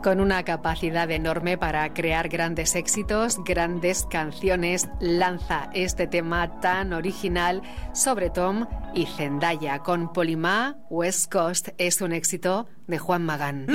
Con una capacidad enorme para crear grandes éxitos, grandes canciones, lanza este tema tan original sobre Tom y Zendaya. Con Polymá, West Coast es un éxito de Juan Magán.